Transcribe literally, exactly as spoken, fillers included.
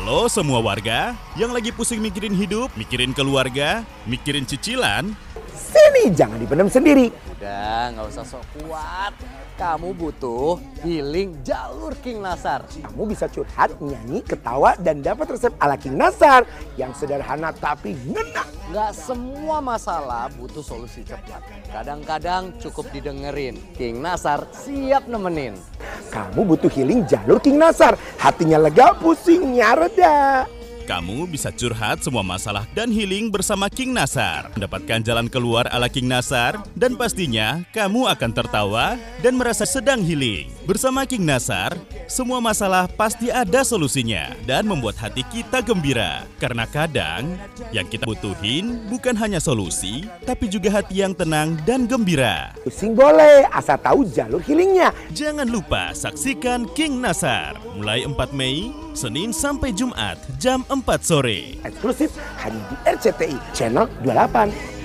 Halo semua warga yang lagi pusing mikirin hidup, mikirin keluarga, mikirin cicilan. Sini, jangan dipendam sendiri. Udah, nggak usah sok kuat. Kamu butuh healing jalur King Nasar. Kamu bisa curhat, nyanyi, ketawa, dan dapat resep ala King Nasar yang sederhana tapi ngena. Nggak semua masalah butuh solusi cepat. Kadang-kadang cukup didengerin. King Nasar siap nemenin. Kamu butuh healing jalur King Nasar. Hatinya lega, pusingnya reda. Kamu bisa curhat semua masalah dan healing bersama King Nasar. Mendapatkan jalan keluar ala King Nasar dan pastinya kamu akan tertawa dan merasa sedang healing. Bersama King Nasar, semua masalah pasti ada solusinya dan membuat hati kita gembira. Karena kadang yang kita butuhin bukan hanya solusi, tapi juga hati yang tenang dan gembira. Pusing boleh, asal tahu jalur healingnya. Jangan lupa saksikan King Nasar mulai empat Mei, Senin sampai Jumat jam empat sore. Eksklusif hanya di R C T I Channel dua puluh delapan.